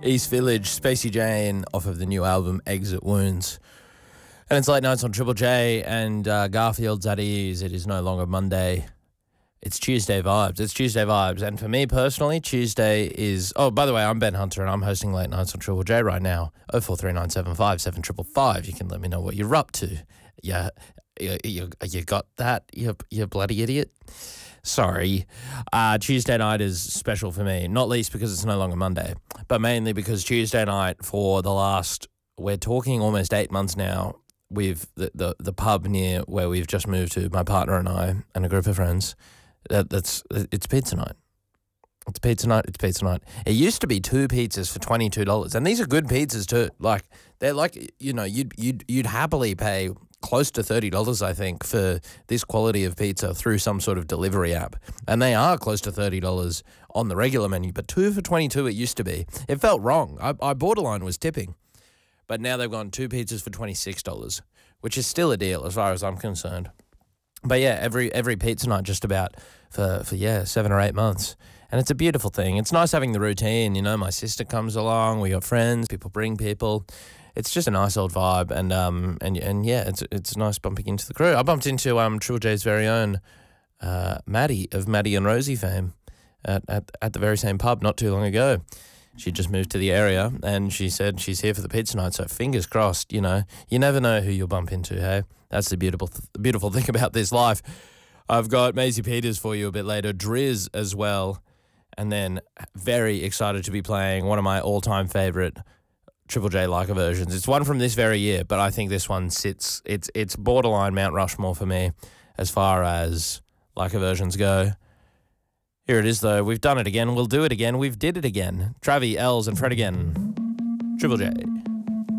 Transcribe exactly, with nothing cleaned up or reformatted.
East Village, Spacey Jane off of the new album Exit Wounds. And it's late nights on Triple J and uh, Garfield's at ease. It is no longer Monday. It's Tuesday vibes. It's Tuesday vibes. And for me personally, Tuesday is... Oh, by the way, I'm Ben Hunter and I'm hosting Late Nights on Triple J right now. oh four three nine seven five seven five five. You can let me know what you're up to. Yeah, you, you, you got that, you, you bloody idiot? Sorry. Uh, Tuesday night is special for me, not least because it's no longer Monday, but mainly because Tuesday night for the last... We're talking almost eight months now with the, the, the pub near where we've just moved to, my partner and I and a group of friends. That, that's it's pizza night. It's pizza night. It's pizza night. It used to be two pizzas for twenty-two dollars, and these are good pizzas too. Like they're like you know you'd you'd you'd happily pay close to thirty dollars, I think, for this quality of pizza through some sort of delivery app, and they are close to thirty dollars on the regular menu. But two for twenty-two, it used to be. It felt wrong. I, I borderline was tipping, but now they've gone two pizzas for twenty-six dollars, which is still a deal as far as I'm concerned. But yeah, every every pizza night just about for, for, yeah, seven or eight months. And it's a beautiful thing. It's nice having the routine, you know, my sister comes along, we got friends, people bring people. It's just a nice old vibe. And um and and yeah, it's it's nice bumping into the crew. I bumped into um Triple J's very own uh, Maddie of Maddie and Rosie fame at, at, at the very same pub not too long ago. She just moved to the area and she said she's here for the pizza night, so fingers crossed, you know. You never know who you'll bump into, hey? That's the beautiful th- beautiful thing about this life. I've got Maisie Peters for you a bit later, Driz as well, and then very excited to be playing one of my all-time favourite Triple J Leica versions. It's one from this very year, but I think this one sits, it's it's borderline Mount Rushmore for me as far as Leica versions go. Here it is, though. We've done it again. We'll do it again. We've did it again. Travi, Els, and Fred again. Triple J.